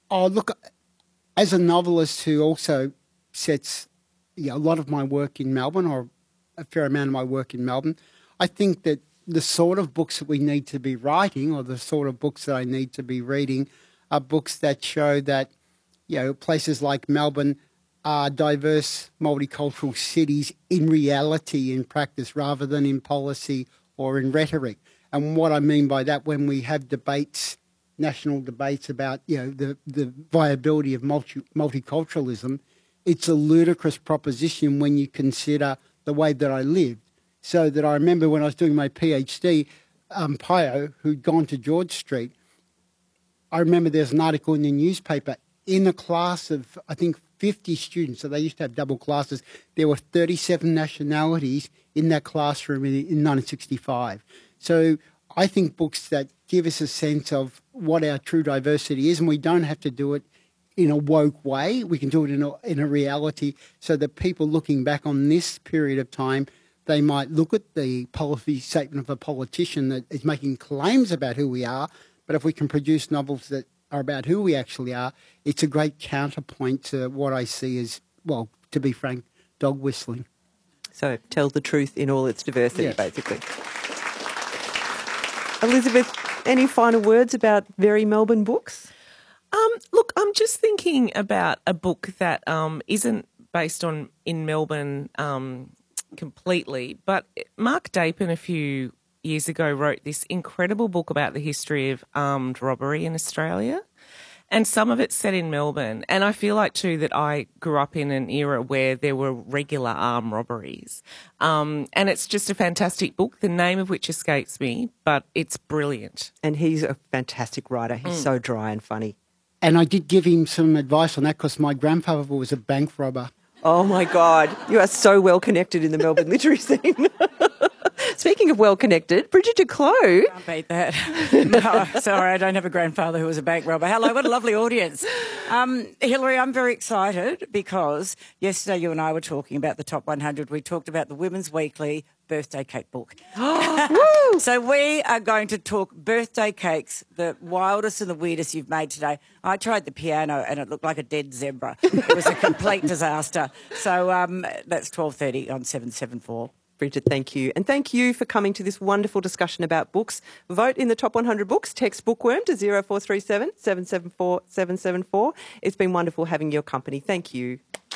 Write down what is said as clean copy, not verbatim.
Oh, look, as a novelist who also sets a lot of my work in Melbourne, or a fair amount of my work in Melbourne, I think that the sort of books that we need to be writing, or the sort of books that I need to be reading, are books that show that, places like Melbourne are diverse, multicultural cities in reality, in practice, rather than in policy or in rhetoric. And what I mean by that, when we have debates, national debates about the viability of multiculturalism, it's a ludicrous proposition when you consider the way that I lived. So that I remember when I was doing my PhD, Pio, who'd gone to George Street, I remember there's an article in the newspaper in a class of, I think, 50 students, so they used to have double classes. There were 37 nationalities in that classroom in 1965. So I think books that give us a sense of what our true diversity is, and we don't have to do it in a woke way. We can do it in a reality, so that people looking back on this period of time, they might look at the policy statement of a politician that is making claims about who we are, but if we can produce novels that are about who we actually are, it's a great counterpoint to what I see as, well, to be frank, dog whistling. So tell the truth in all its diversity, yes. Basically. Elizabeth, any final words about Very Melbourne Books? Look, I'm just thinking about a book that isn't based in Melbourne completely, but Mark Dapin a few years ago wrote this incredible book about the history of armed robbery in Australia, and some of it's set in Melbourne. And I feel like too that I grew up in an era where there were regular armed robberies, and it's just a fantastic book, the name of which escapes me, but it's brilliant. And he's a fantastic writer. He's so dry and funny. And I did give him some advice on that because my grandfather was a bank robber. Oh, my God. You are so well connected in the Melbourne literary scene. Speaking of well-connected, Bridget Duclos. Can't beat that. No, sorry, I don't have a grandfather who was a bank robber. Hello, what a lovely audience. Hilary, I'm very excited because yesterday you and I were talking about the Top 100. We talked about the Women's Weekly birthday cake book. So we are going to talk birthday cakes, the wildest and the weirdest you've made today. I tried the piano and it looked like a dead zebra. It was a complete disaster. So that's 12:30 on 774. Bridget, thank you. And thank you for coming to this wonderful discussion about books. Vote in the top 100 books. Text Bookworm to 0437 774 774. It's been wonderful having your company. Thank you.